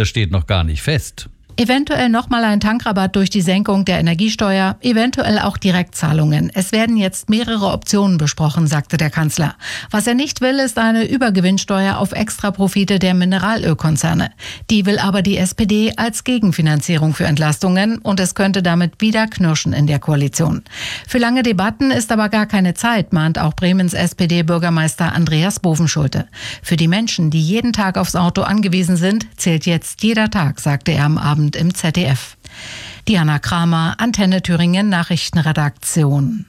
Das steht noch gar nicht fest. Eventuell nochmal ein Tankrabatt durch die Senkung der Energiesteuer, eventuell auch Direktzahlungen. Es werden jetzt mehrere Optionen besprochen, sagte der Kanzler. Was er nicht will, ist eine Übergewinnsteuer auf Extraprofite der Mineralölkonzerne. Die will aber die SPD als Gegenfinanzierung für Entlastungen und es könnte damit wieder knirschen in der Koalition. Für lange Debatten ist aber gar keine Zeit, mahnt auch Bremens SPD-Bürgermeister Andreas Bovenschulte. Für die Menschen, die jeden Tag aufs Auto angewiesen sind, zählt jetzt jeder Tag, sagte er am Abend im ZDF. Diana Kramer, Antenne Thüringen Nachrichtenredaktion.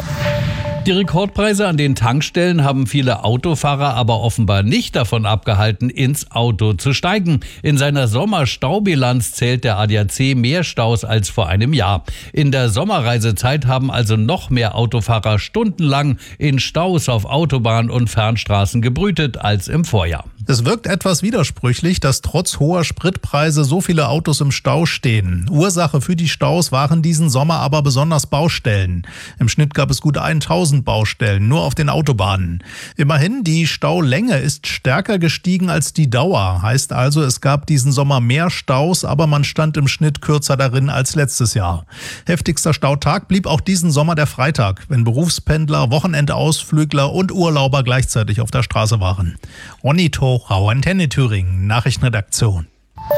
Die Rekordpreise an den Tankstellen haben viele Autofahrer aber offenbar nicht davon abgehalten, ins Auto zu steigen. In seiner Sommerstaubilanz zählt der ADAC mehr Staus als vor einem Jahr. In der Sommerreisezeit haben also noch mehr Autofahrer stundenlang in Staus auf Autobahn und Fernstraßen gebrütet als im Vorjahr. Es wirkt etwas widersprüchlich, dass trotz hoher Spritpreise so viele Autos im Stau stehen. Ursache für die Staus waren diesen Sommer aber besonders Baustellen. Im Schnitt gab es gut 1000 Baustellen, nur auf den Autobahnen. Immerhin, die Staulänge ist stärker gestiegen als die Dauer. Heißt also, es gab diesen Sommer mehr Staus, aber man stand im Schnitt kürzer darin als letztes Jahr. Heftigster Stautag blieb auch diesen Sommer der Freitag, wenn Berufspendler, Wochenendausflügler und Urlauber gleichzeitig auf der Straße waren. Ronny Rau, Antenne Thüringen, Nachrichtenredaktion.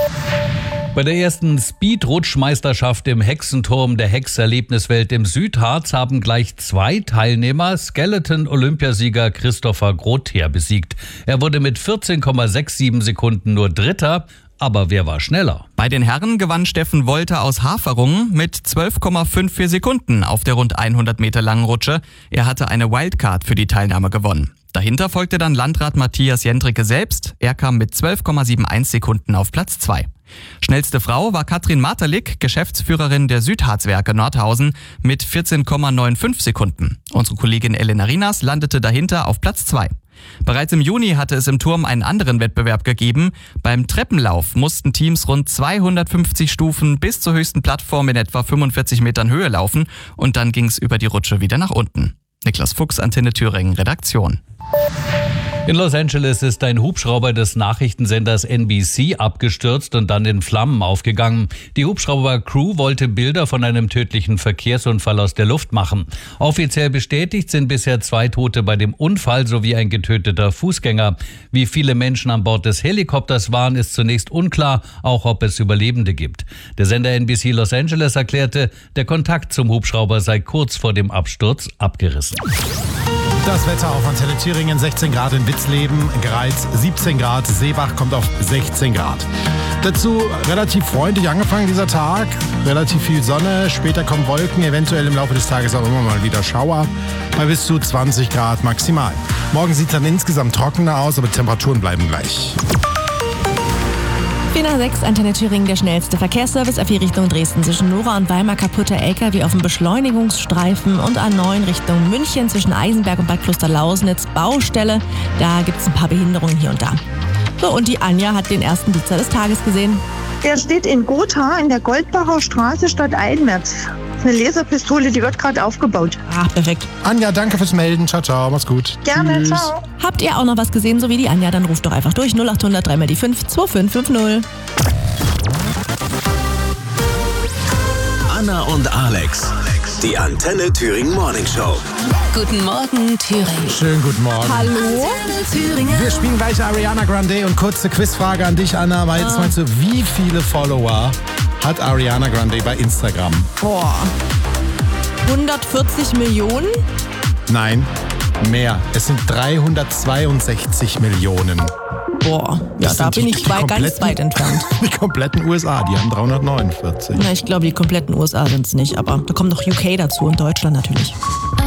Bei der ersten Speed-Rutschmeisterschaft im Hexenturm der Hex-Erlebniswelt im Südharz haben gleich 2 Teilnehmer Skeleton-Olympiasieger Christopher Grother besiegt. Er wurde mit 14,67 Sekunden nur Dritter. Aber wer war schneller? Bei den Herren gewann Steffen Wolter aus Haferungen mit 12,54 Sekunden auf der rund 100 Meter langen Rutsche. Er hatte eine Wildcard für die Teilnahme gewonnen. Dahinter folgte dann Landrat Matthias Jendricke selbst. Er kam mit 12,71 Sekunden auf Platz 2. Schnellste Frau war Katrin Martalik, Geschäftsführerin der Südharzwerke Nordhausen mit 14,95 Sekunden. Unsere Kollegin Elena Rinas landete dahinter auf Platz 2. Bereits im Juni hatte es im Turm einen anderen Wettbewerb gegeben. Beim Treppenlauf mussten Teams rund 250 Stufen bis zur höchsten Plattform in etwa 45 Metern Höhe laufen und dann ging es über die Rutsche wieder nach unten. Niklas Fuchs, Antenne Thüringen, Redaktion. In Los Angeles ist ein Hubschrauber des Nachrichtensenders NBC abgestürzt und dann in Flammen aufgegangen. Die Hubschrauber-Crew wollte Bilder von einem tödlichen Verkehrsunfall aus der Luft machen. Offiziell bestätigt sind bisher 2 Tote bei dem Unfall sowie ein getöteter Fußgänger. Wie viele Menschen an Bord des Helikopters waren, ist zunächst unklar, auch ob es Überlebende gibt. Der Sender NBC Los Angeles erklärte, der Kontakt zum Hubschrauber sei kurz vor dem Absturz abgerissen. Das Wetter auf Antenne Thüringen, 16 Grad in Witzleben, Greiz 17 Grad, Seebach kommt auf 16 Grad. Dazu relativ freundlich angefangen dieser Tag, relativ viel Sonne, später kommen Wolken, eventuell im Laufe des Tages auch immer mal wieder Schauer, bei bis zu 20 Grad maximal. Morgen sieht es dann insgesamt trockener aus, aber die Temperaturen bleiben gleich. 406 Antenne Thüringen, der schnellste Verkehrsservice auf die Richtung Dresden zwischen Nora und Weimar, kaputter LKW auf dem Beschleunigungsstreifen und A9 Richtung München zwischen Eisenberg und Bad Klosterlausnitz, Baustelle. Da gibt es ein paar Behinderungen hier und da. So, und die Anja hat den ersten Blitzer des Tages gesehen. Der steht in Gotha in der Goldbacher Straße Stadt Einmetz. Eine Laserpistole, die wird gerade aufgebaut. Ach, perfekt. Anja, danke fürs Melden. Ciao, ciao. Mach's gut. Gerne, Tschüss. ciao. Habt ihr auch noch was gesehen, so wie die Anja, dann ruft doch einfach durch 0800 3 mal die 5 2550. Anna und Alex, die Antenne Thüringen Morning Show. Guten Morgen, Thüringen. Schönen guten Morgen. Hallo? Wir spielen gleich Ariana Grande und kurze Quizfrage an dich, Anna. Jetzt meinst du, wie viele Follower hat Ariana Grande bei Instagram? Boah. 140 Millionen? Nein, mehr. Es sind 362 Millionen. Boah, ja, da bin ich ganz weit entfernt. Die kompletten USA, die haben 349. Na, ich glaube, die kompletten USA sind es nicht, aber da kommt noch UK dazu und Deutschland natürlich.